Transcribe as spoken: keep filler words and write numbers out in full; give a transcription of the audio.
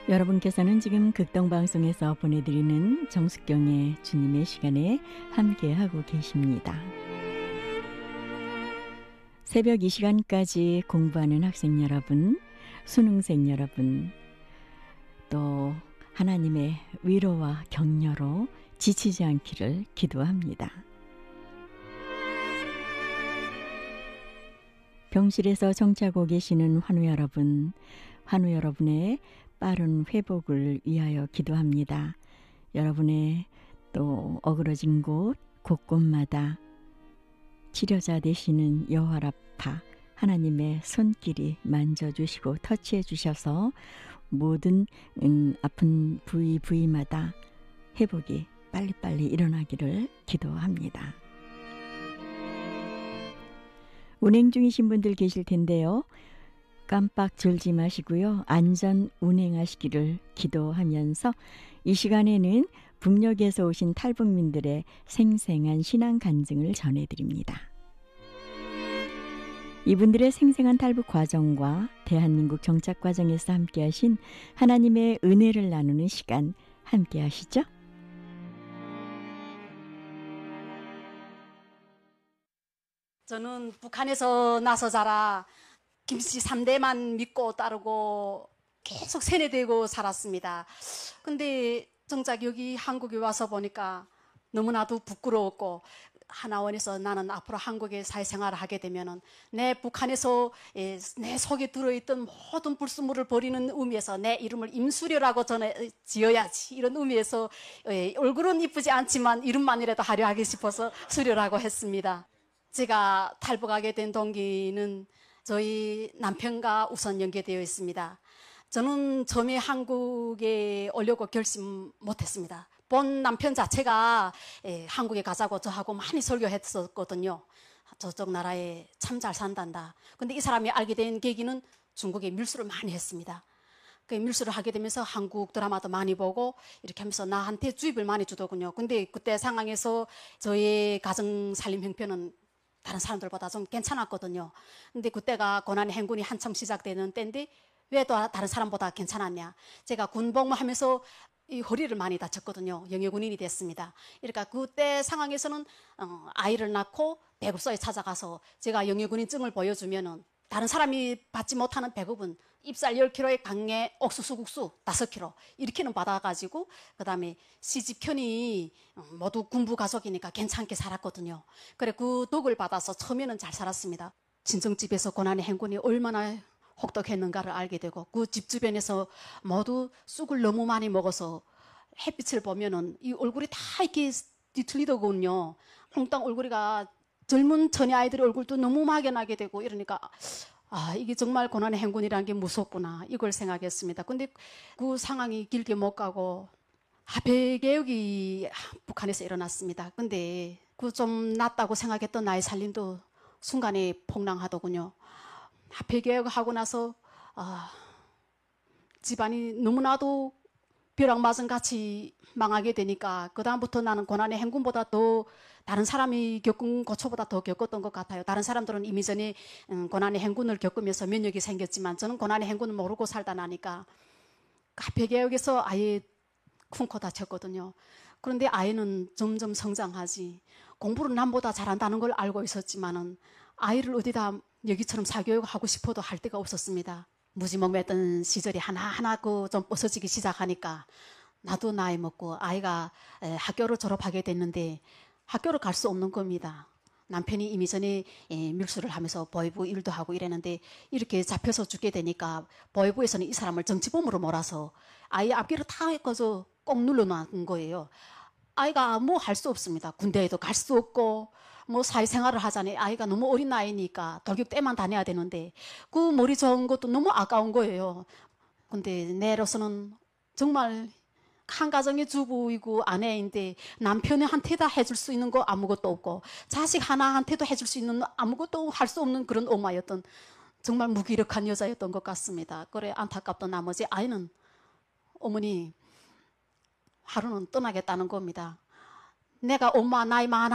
여러분께서는 지금 극동방송에서 보내드리는 정숙경의 주님의 시간에 함께하고 계십니다. 새벽 이 시간까지 공부하는 학생 여러분, 수능생 여러분, 또 하나님의 위로와 격려로 지치지 않기를 기도합니다. 병실에서 정치하고 계시는 환우 여러분, 환우 여러분의 빠른 회복을 위하여 기도합니다. 여러분의 또 어그러진 곳 곳곳마다 치료자 되시는 여호와라파 하나님의 손길이 만져주시고 터치해 주셔서 모든 음, 아픈 부위 부위마다 회복이 빨리빨리 일어나기를 기도합니다. 운행 중이신 분들 계실 텐데요. 깜빡 졸지 마시고요. 안전 운행하시기를 기도하면서 이 시간에는 북녘에서 오신 탈북민들의 생생한 신앙 간증을 전해드립니다. 이분들의 생생한 탈북 과정과 대한민국 정착 과정에서 함께하신 하나님의 은혜를 나누는 시간 함께하시죠. 저는 북한에서 나서 자라 김씨 삼 대만 믿고 따르고 계속 세뇌되고 살았습니다. 근데 정작 여기 한국에 와서 보니까 너무나도 부끄러웠고, 하나원에서 나는 앞으로 한국에 사회생활을 하게 되면은 내 북한에서 내 속에 들어있던 모든 불순물을 버리는 의미에서 내 이름을 임수려라고 전에 지어야지, 이런 의미에서 얼굴은 이쁘지 않지만 이름만이라도 화려하게 싶어서 수려라고 했습니다. 제가 탈북하게 된 동기는 저희 남편과 우선 연계되어 있습니다. 저는 처음에 한국에 오려고 결심 못했습니다. 본 남편 자체가 에, 한국에 가자고 저하고 많이 설교했었거든요. 저쪽 나라에 참 잘 산단다. 근데 이 사람이 알게 된 계기는 중국에 밀수를 많이 했습니다. 그 밀수를 하게 되면서 한국 드라마도 많이 보고 이렇게 하면서 나한테 주입을 많이 주더군요. 근데 그때 상황에서 저의 가정 살림 형편은 다른 사람들보다 좀 괜찮았거든요. 근데 그때가 고난의 행군이 한참 시작되는 때인데 왜 또 다른 사람보다 괜찮았냐. 제가 군복무하면서 이 허리를 많이 다쳤거든요. 영예군인이 됐습니다. 그러니까 그때 상황에서는 어, 아이를 낳고 배급소에 찾아가서 제가 영예군인증을 보여주면은 다른 사람이 받지 못하는 배급은 잎살 십 킬로그램에 강내 옥수수 국수 다섯 킬로그램 이렇게는 받아가지고 그 다음에 시집 편이 모두 군부 가족이니까 괜찮게 살았거든요. 그래 그 덕을 받아서 처음에는 잘 살았습니다. 친정집에서 고난의 행군이 얼마나 혹독했는가를 알게 되고, 그 집 주변에서 모두 쑥을 너무 많이 먹어서 햇빛을 보면은 이 얼굴이 다 이렇게 뒤틀리더군요. 홍땅 얼굴이가 젊은 처녀 아이들의 얼굴도 너무 막연하게 되고 이러니까 아, 이게 정말 고난의 행군이라는 게 무섭구나, 이걸 생각했습니다. 근데 그 상황이 길게 못 가고 합해개혁이 북한에서 일어났습니다. 근데 그 좀 낫다고 생각했던 나의 살림도 순간에 폭락하더군요. 합해개혁하고 나서 아, 집안이 너무나도 벼락맞은같이 망하게 되니까 그 다음부터 나는 고난의 행군보다 더 다른 사람이 겪은 고초보다 더 겪었던 것 같아요. 다른 사람들은 이미 전에 고난의 행군을 겪으면서 면역이 생겼지만 저는 고난의 행군을 모르고 살다 나니까 합해개혁에서 아예 쿵코 다쳤거든요. 그런데 아이는 점점 성장하지, 공부를 남보다 잘한다는 걸 알고 있었지만은 아이를 어디다 여기처럼 사교육하고 싶어도 할 데가 없었습니다. 무지몽매했던 시절이 하나하나 그 좀 부서지기 시작하니까 나도 나이 먹고 아이가 학교를 졸업하게 됐는데 학교를 갈 수 없는 겁니다. 남편이 이미 전에 밀수를 하면서 보이부 일도 하고 이랬는데 이렇게 잡혀서 죽게 되니까 보이부에서는 이 사람을 정치범으로 몰아서 아이 앞길을 다 거저 꼭 눌러놓은 거예요. 아이가 뭐 할 수 없습니다. 군대에도 갈 수 없고 뭐 사회생활을 하자니 아이가 너무 어린 나이니까 돌격 때만 다녀야 되는데 그 머리 좋은 것도 너무 아까운 거예요. 근데 내로서는 정말 한 가정의 주부이고 아내인데 남편한테다 해줄 수 있는 거 아무것도 없고 자식 하나한테도 해줄 수 있는 아무것도 할 수 없는 그런 엄마였던, 정말 무기력한 여자였던 것 같습니다. 그래 안타깝던 나머지 아이는 어머니 하루는 떠나겠다는 겁니다. 내가 엄마 나이 많아